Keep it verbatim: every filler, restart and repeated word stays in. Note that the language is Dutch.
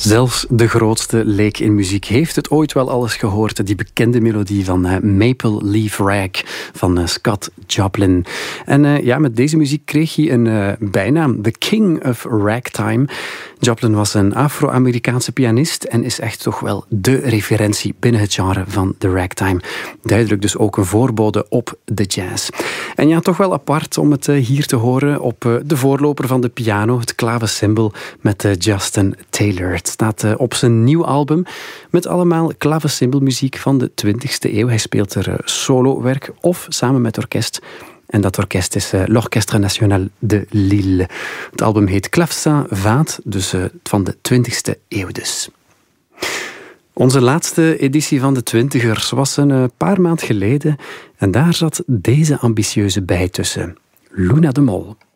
Zelfs de grootste leek in muziek heeft het ooit wel alles gehoord. Die bekende melodie van uh, Maple Leaf Rag van uh, Scott Joplin. En uh, ja, met deze muziek kreeg hij een uh, bijnaam. The King of Ragtime. Joplin was een Afro-Amerikaanse pianist en is echt toch wel de referentie binnen het genre van de ragtime. Duidelijk dus ook een voorbode op de jazz. En ja, toch wel apart om het uh, hier te horen op uh, de voorloper van de piano, het klavecimbal met uh, Justin Taylor. Het staat uh, op zijn nieuw album met allemaal klavecimbalmuziek van de twintigste eeuw. Hij speelt er uh, solowerk of samen met orkest. En dat orkest is uh, l'Orchestre National de Lille. Het album heet Clavecin Vaat, dus uh, van de twintigste eeuw dus. Onze laatste editie van de Twintigers was een uh, paar maand geleden. En daar zat deze ambitieuze bij tussen. Luna de Mol.